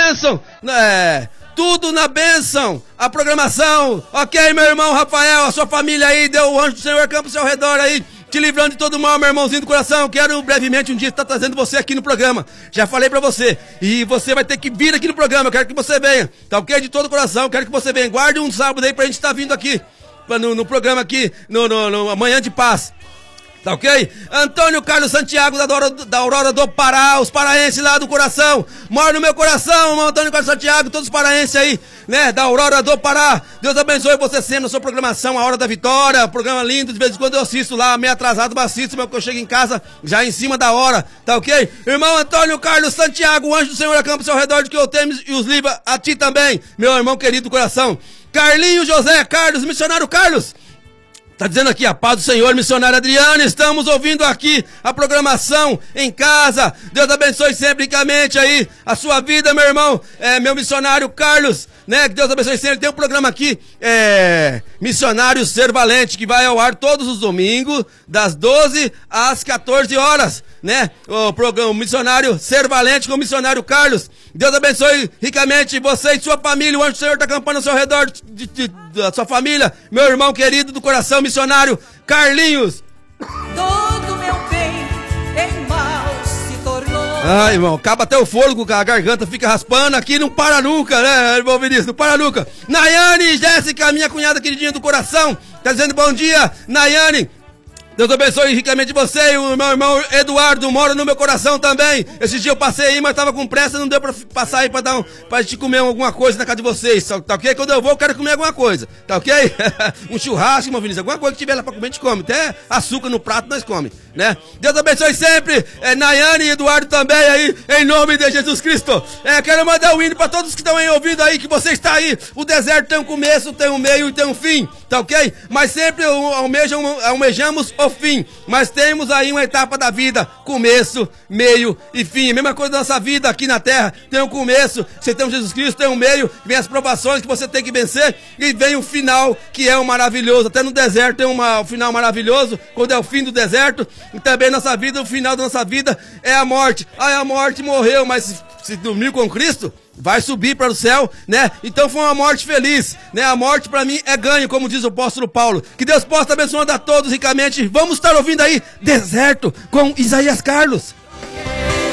bênção, tudo na bênção, a programação, ok, meu irmão Rafael, a sua família aí, deu o anjo do Senhor campo ao seu redor aí, te livrando de todo mal, meu irmãozinho do coração. Quero brevemente um dia estar trazendo você aqui no programa, já falei pra você, e você vai ter que vir aqui no programa, eu quero que você venha, tá ok? De todo o coração, quero que você venha, guarde um sábado aí pra gente estar vindo aqui, no programa aqui, no Manhã de Paz. Tá ok? Antônio Carlos Santiago da Aurora do Pará, os paraenses lá do coração. Mora no meu coração, irmão Antônio Carlos Santiago, todos os paraenses aí, né? Da Aurora do Pará. Deus abençoe você sempre na sua programação, A Hora da Vitória. Programa lindo, de vez em quando eu assisto lá, meio atrasado, mas assisto, mas porque eu chego em casa já em cima da hora. Tá ok? Irmão Antônio Carlos Santiago, o anjo do Senhor acampa ao seu redor de que eu temo e os livra a ti também, meu irmão querido do coração. Carlinho José Carlos, missionário Carlos. Tá dizendo aqui, a paz do Senhor, missionário Adriano, estamos ouvindo aqui a programação em casa. Deus abençoe sempre ricamente aí a sua vida, meu irmão, meu missionário Carlos, né? Que Deus abençoe sempre. Tem um programa aqui, Missionário Ser Valente, que vai ao ar todos os domingos, das 12 às 14 horas, né? O programa Missionário Ser Valente com o missionário Carlos. Deus abençoe ricamente você e sua família. O anjo do Senhor está acampando ao seu redor da sua família, meu irmão querido do coração, missionário Carlinhos. Todo meu bem em mal se tornou. Ai, irmão, acaba até o fôlego, a garganta fica raspando aqui, não para nunca, né, irmão Vinícius? Não para nunca. Nayane Jéssica, minha cunhada queridinha do coração, tá dizendo bom dia, Nayane. Deus abençoe ricamente você e o meu irmão Eduardo, mora no meu coração também. Esse dia eu passei aí, mas tava com pressa, não deu pra passar aí pra gente comer alguma coisa na casa de vocês, tá ok? Quando eu vou, eu quero comer alguma coisa, tá ok? Um churrasco, meu Vinícius, alguma coisa que tiver lá pra comer, a gente come. Até açúcar no prato nós come, né? Deus abençoe sempre, Nayane e Eduardo também aí, em nome de Jesus Cristo. Quero mandar um hino pra todos que estão aí ouvindo aí, que você está aí. O deserto tem um começo, tem um meio e tem um fim, tá ok? Mas sempre almejamos o fim, mas temos aí uma etapa da vida, começo, meio e fim. A mesma coisa da nossa vida aqui na terra, tem um começo, você tem um Jesus Cristo, tem um meio, vem as provações que você tem que vencer e vem o final, que é o maravilhoso. Até no deserto tem um final maravilhoso, quando é o fim do deserto. E também nossa vida, o final da nossa vida é a morte. A morte morreu, mas se dormiu com Cristo, vai subir para o céu, né? Então foi uma morte feliz, né? A morte para mim é ganho, como diz o apóstolo Paulo. Que Deus possa abençoar a todos ricamente. Vamos estar ouvindo aí Deserto com Isaías Carlos.